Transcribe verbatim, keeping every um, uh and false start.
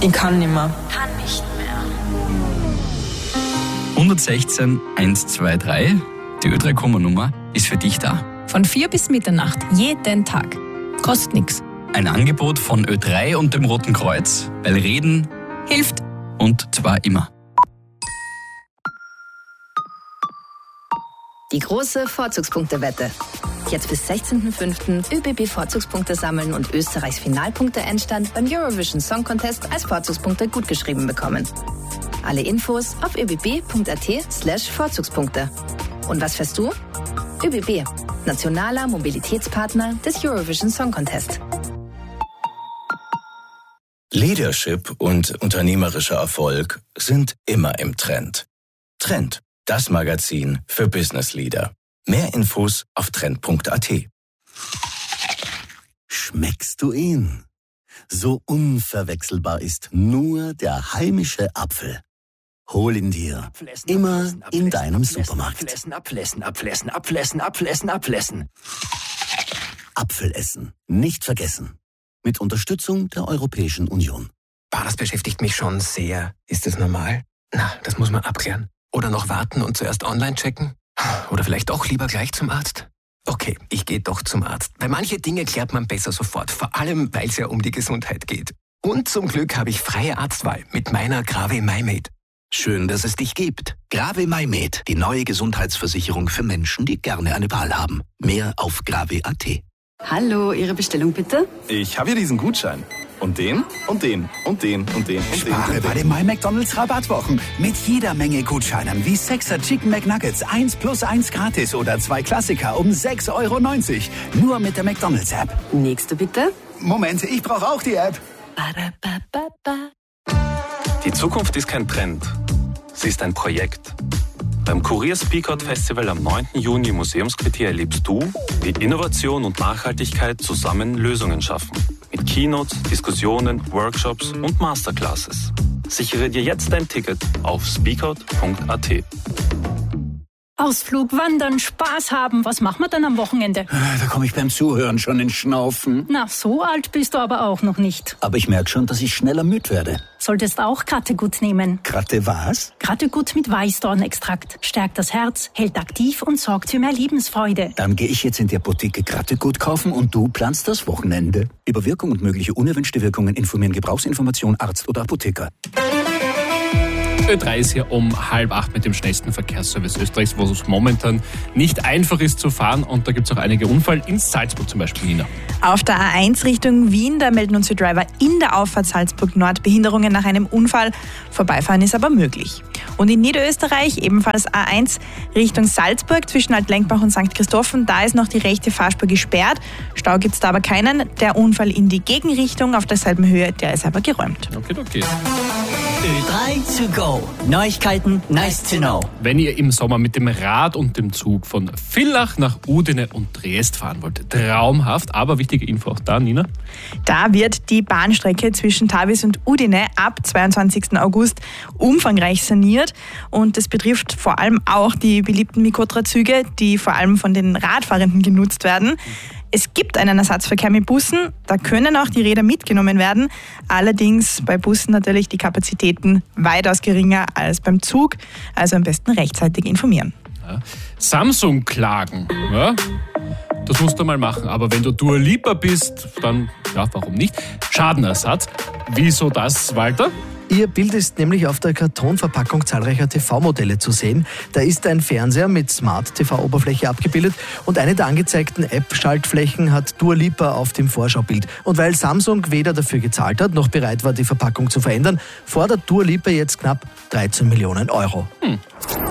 Ich kann nicht mehr. Kann nicht mehr. hundertsechzehn hundertzweiundzwanzig, die Ö drei Komma-Nummer, ist für dich da. Von vier bis Mitternacht, jeden Tag. Kostet nichts. Ein Angebot von Ö drei und dem Roten Kreuz, weil Reden Hilft. und zwar immer. Die große Vorzugspunktewette. Jetzt bis sechzehnten fünften ÖBB Vorzugspunkte sammeln und Österreichs Finalpunkte-Endstand beim Eurovision Song Contest als Vorzugspunkte gutgeschrieben bekommen. Alle Infos auf öbb.at slash Vorzugspunkte. Und was fährst du? ÖBB, nationaler Mobilitätspartner des Eurovision Song Contest. Leadership und unternehmerischer Erfolg sind immer im Trend. Trend, das Magazin für Business Leader. Mehr Infos auf trend punkt at. Schmeckst du ihn? So unverwechselbar ist nur der heimische Apfel. Hol ihn dir. Immer in deinem Supermarkt. Apfelessen, Apfelessen, Apfelessen, Apfelessen, Apfelessen, Apfelessen. Apfelessen. Nicht vergessen. Mit Unterstützung der Europäischen Union. Bah, das beschäftigt mich schon sehr. Ist das normal? Na, das muss man abklären. Oder noch warten und zuerst online checken? Oder vielleicht doch lieber gleich zum Arzt? Okay, ich gehe doch zum Arzt. Weil manche Dinge klärt man besser sofort. Vor allem, weil es ja um die Gesundheit geht. Und zum Glück habe ich freie Arztwahl mit meiner Grave MyMed. Schön, dass es dich gibt. Grave MyMed, die neue Gesundheitsversicherung für Menschen, die gerne eine Wahl haben. Mehr auf grave punkt at. Hallo, Ihre Bestellung bitte? Ich habe hier diesen Gutschein. Und den, und den, und den, und den, und Spare den. bei den MyMcDonalds Rabattwochen. Mit jeder Menge Gutscheinen wie sechser Chicken McNuggets, eins plus eins gratis oder zwei Klassiker um sechs Euro neunzig. Nur mit der McDonalds-App. Nächste bitte. Moment, ich brauche auch die App. Die Zukunft ist kein Trend. Sie ist ein Projekt. Beim Kurier Speakout Festival am neunten Juni im Museumsquartier erlebst du, wie Innovation und Nachhaltigkeit zusammen Lösungen schaffen. Mit Keynotes, Diskussionen, Workshops und Masterclasses. Sichere dir jetzt dein Ticket auf speakout punkt at. Ausflug, Wandern, Spaß haben. Was machen wir dann am Wochenende? Da komme ich beim Zuhören schon ins Schnaufen. Na, so alt bist du aber auch noch nicht. Aber ich merke schon, dass ich schneller müde werde. Solltest auch Krattegut nehmen. Kratte was? Krattegut mit Weißdornextrakt. Stärkt das Herz, hält aktiv und sorgt für mehr Lebensfreude. Dann gehe ich jetzt in die Apotheke Krattegut kaufen und du planst das Wochenende. Über Wirkung und mögliche unerwünschte Wirkungen informieren Gebrauchsinformation, Arzt oder Apotheker. Ö drei ist hier um halb acht mit dem schnellsten Verkehrsservice Österreichs, wo es momentan nicht einfach ist zu fahren. Und da gibt es auch einige Unfälle, in Salzburg zum Beispiel, Nina. Auf der A eins Richtung Wien, da melden uns die Driver in der Auffahrt Salzburg Nord Behinderungen nach einem Unfall. Vorbeifahren ist aber möglich. Und in Niederösterreich ebenfalls A eins Richtung Salzburg zwischen Altlenkbach und Sankt Christophen. Da ist noch die rechte Fahrspur gesperrt. Stau gibt es da aber keinen. Der Unfall in die Gegenrichtung auf derselben Höhe, der ist aber geräumt. Okay, okay. Ö drei to go. Neuigkeiten, nice to know. Wenn ihr im Sommer mit dem Rad und dem Zug von Villach nach Udine und Triest fahren wollt, traumhaft, aber wichtige Info auch da, Nina. Da wird die Bahnstrecke zwischen Tavis und Udine ab zweiundzwanzigsten August umfangreich saniert und das betrifft vor allem auch die beliebten Mikotra-Züge, die vor allem von den Radfahrenden genutzt werden. Es gibt einen Ersatzverkehr mit Bussen, da können auch die Räder mitgenommen werden. Allerdings bei Bussen natürlich die Kapazitäten weitaus geringer als beim Zug, also am besten rechtzeitig informieren. Ja. Samsung klagen, ja, das musst du mal machen. Aber wenn du Dua Lipa bist, dann, ja, warum nicht? Schadenersatz. Wieso das, Walter? Ihr Bild ist nämlich auf der Kartonverpackung zahlreicher T V-Modelle zu sehen. Da ist ein Fernseher mit Smart-T V-Oberfläche abgebildet und eine der angezeigten App-Schaltflächen hat Dua Lipa auf dem Vorschaubild. Und weil Samsung weder dafür gezahlt hat, noch bereit war, die Verpackung zu verändern, fordert Dua Lipa jetzt knapp dreizehn Millionen Euro. Hm.